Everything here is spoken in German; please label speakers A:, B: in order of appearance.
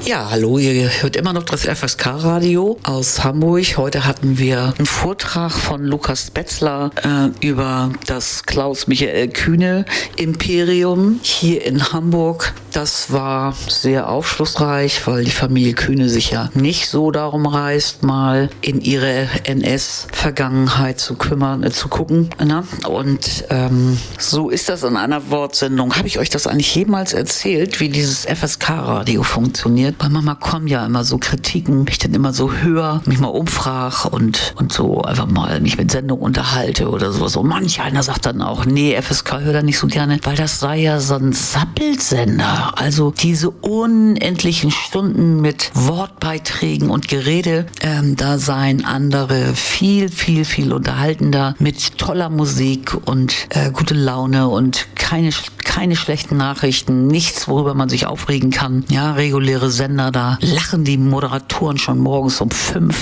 A: Ja, hallo, ihr hört immer noch das FSK-Radio aus Hamburg. Heute hatten wir einen Vortrag von Lukas Betzler über das Klaus-Michael-Kühne-Imperium hier in Hamburg. Das war sehr aufschlussreich, weil die Familie Kühne sich ja nicht so darum reißt, mal in ihre NS-Vergangenheit zu gucken. Ne? Und so ist das in einer Wortsendung. Habe ich euch das eigentlich jemals erzählt, wie dieses FSK-Radio funktioniert? Weil manchmal kommen ja immer so Kritiken, ich dann immer so höre, mich mal umfrage und so einfach mal mich mit Sendung unterhalte oder sowas. Und manch einer sagt dann auch, nee, FSK hört er nicht so gerne, weil das sei ja so ein Sappelsender. Also diese unendlichen Stunden mit Wortbeiträgen und Gerede, da seien andere viel unterhaltender mit toller Musik und gute Laune und keine schlechten Nachrichten, nichts, worüber man sich aufregen kann. Ja, reguläre Sender, da lachen die Moderatoren schon morgens um 5,